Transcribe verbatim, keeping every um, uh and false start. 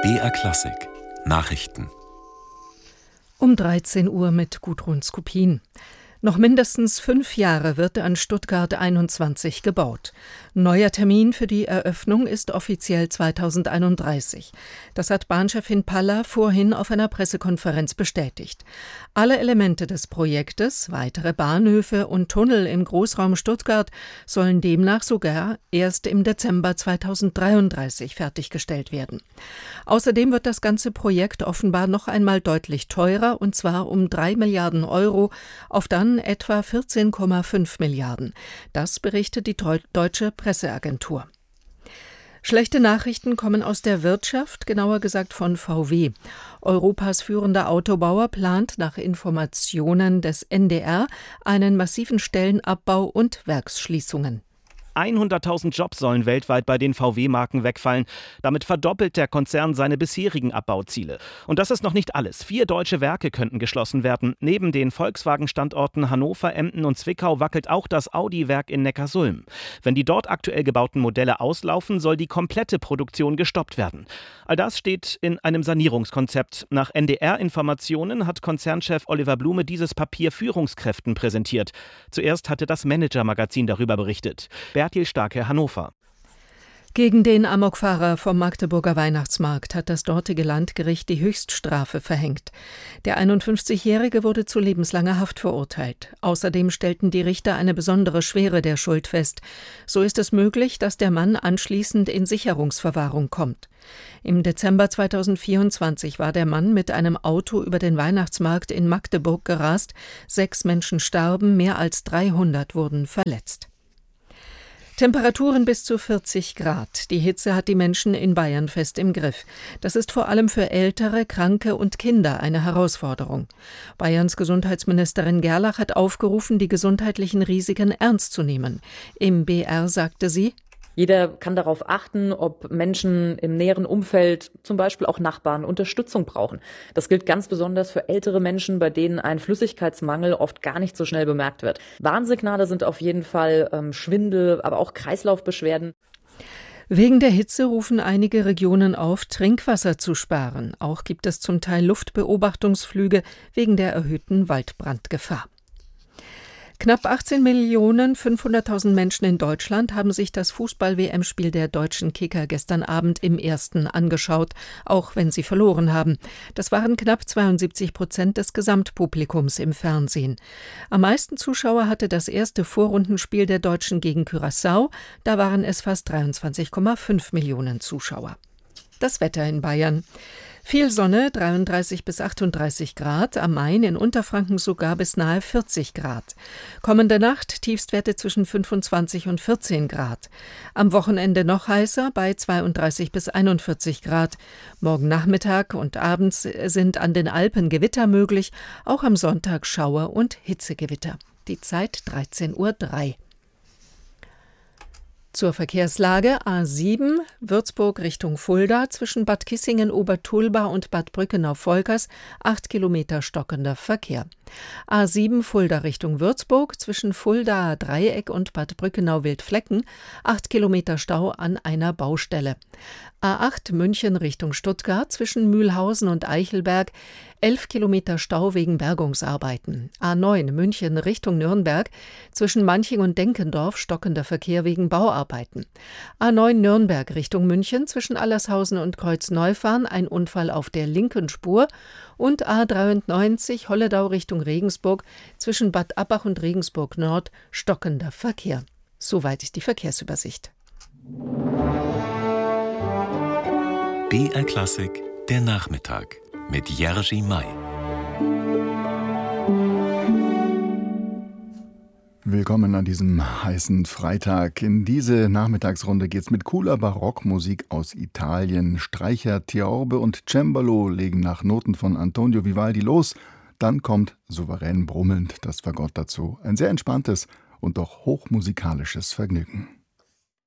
B R Klassik Nachrichten Um dreizehn Uhr mit Gudrun Skopin. Noch mindestens fünf Jahre wird an Stuttgart einundzwanzig gebaut. Neuer Termin für die Eröffnung ist offiziell zweitausendeinunddreißig. Das hat Bahnchefin Palla vorhin auf einer Pressekonferenz bestätigt. Alle Elemente des Projektes, weitere Bahnhöfe und Tunnel im Großraum Stuttgart, sollen demnach sogar erst im Dezember zweitausenddreiunddreißig fertiggestellt werden. Außerdem wird das ganze Projekt offenbar noch einmal deutlich teurer, und zwar um drei Milliarden Euro auf dann etwa vierzehn Komma fünf Milliarden. Das berichtet die Deutsche Presseagentur. Schlechte Nachrichten kommen aus der Wirtschaft, genauer gesagt von V W. Europas führender Autobauer plant nach Informationen des N D R einen massiven Stellenabbau und Werksschließungen. hunderttausend Jobs sollen weltweit bei den V W-Marken wegfallen. Damit verdoppelt der Konzern seine bisherigen Abbauziele. Und das ist noch nicht alles. Vier deutsche Werke könnten geschlossen werden. Neben den Volkswagen-Standorten Hannover, Emden und Zwickau wackelt auch das Audi-Werk in Neckarsulm. Wenn die dort aktuell gebauten Modelle auslaufen, soll die komplette Produktion gestoppt werden. All das steht in einem Sanierungskonzept. Nach N D R-Informationen hat Konzernchef Oliver Blume dieses Papier Führungskräften präsentiert. Zuerst hatte das Manager-Magazin darüber berichtet. Bertil Starke, Hannover. Gegen den Amokfahrer vom Magdeburger Weihnachtsmarkt hat das dortige Landgericht die Höchststrafe verhängt. Der einundfünfzigjährige wurde zu lebenslanger Haft verurteilt. Außerdem stellten die Richter eine besondere Schwere der Schuld fest. So ist es möglich, dass der Mann anschließend in Sicherungsverwahrung kommt. Im Dezember zweitausendvierundzwanzig war der Mann mit einem Auto über den Weihnachtsmarkt in Magdeburg gerast. Sechs Menschen starben, mehr als dreihundert wurden verletzt. Temperaturen bis zu vierzig Grad. Die Hitze hat die Menschen in Bayern fest im Griff. Das ist vor allem für Ältere, Kranke und Kinder eine Herausforderung. Bayerns Gesundheitsministerin Gerlach hat aufgerufen, die gesundheitlichen Risiken ernst zu nehmen. Im B R sagte sie: Jeder kann darauf achten, ob Menschen im näheren Umfeld, zum Beispiel auch Nachbarn, Unterstützung brauchen. Das gilt ganz besonders für ältere Menschen, bei denen ein Flüssigkeitsmangel oft gar nicht so schnell bemerkt wird. Warnsignale sind auf jeden Fall ähm, Schwindel, aber auch Kreislaufbeschwerden. Wegen der Hitze rufen einige Regionen auf, Trinkwasser zu sparen. Auch gibt es zum Teil Luftbeobachtungsflüge wegen der erhöhten Waldbrandgefahr. Knapp achtzehn Millionen fünfhunderttausend Menschen in Deutschland haben sich das Fußball-W M-Spiel der deutschen Kicker gestern Abend im Ersten angeschaut, auch wenn sie verloren haben. Das waren knapp zweiundsiebzig Prozent des Gesamtpublikums im Fernsehen. Am meisten Zuschauer hatte das erste Vorrundenspiel der Deutschen gegen Curaçao. Da waren es fast dreiundzwanzig Komma fünf Millionen Zuschauer. Das Wetter in Bayern. Viel Sonne, dreiunddreißig bis achtunddreißig Grad, am Main in Unterfranken sogar bis nahe vierzig Grad. Kommende Nacht Tiefstwerte zwischen fünfundzwanzig und vierzehn Grad. Am Wochenende noch heißer bei zweiunddreißig bis einundvierzig Grad. Morgen Nachmittag und abends sind an den Alpen Gewitter möglich, auch am Sonntag Schauer und Hitzegewitter. Die Zeit dreizehn Uhr drei. Zur Verkehrslage: A sieben, Würzburg Richtung Fulda, zwischen Bad Kissingen-Obertulba und Bad Brückenau-Volkers, acht Kilometer stockender Verkehr. A sieben Fulda Richtung Würzburg, zwischen Fuldaer Dreieck und Bad Brückenau-Wildflecken, acht Kilometer Stau an einer Baustelle. A acht München Richtung Stuttgart, zwischen Mühlhausen und Eichelberg, elf Kilometer Stau wegen Bergungsarbeiten. A neun München Richtung Nürnberg, zwischen Manching und Denkendorf stockender Verkehr wegen Bauarbeiten. A neun Nürnberg Richtung München, zwischen Allershausen und Kreuzneufahren ein Unfall auf der linken Spur. Und A dreiundneunzig Holledau Richtung Regensburg, zwischen Bad Abbach und Regensburg Nord stockender Verkehr. Soweit ist die Verkehrsübersicht. B R Klassik, der Nachmittag mit Jerzy May. Willkommen an diesem heißen Freitag. In diese Nachmittagsrunde geht's mit cooler Barockmusik aus Italien. Streicher, Theorbe und Cembalo legen nach Noten von Antonio Vivaldi los. Dann kommt souverän brummelnd das Fagott dazu. Ein sehr entspanntes und doch hochmusikalisches Vergnügen.